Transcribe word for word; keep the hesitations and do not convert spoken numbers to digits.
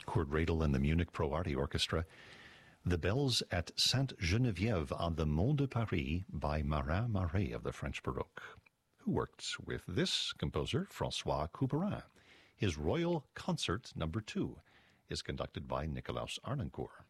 Kurt Radel and the Munich Pro Arte Orchestra. The Bells at Sainte Geneviève on the Mont de Paris by Marin Marais of the French Baroque, who worked with this composer, François Couperin. His Royal Concert Number Two is conducted by Nicolaus Arnoncourt.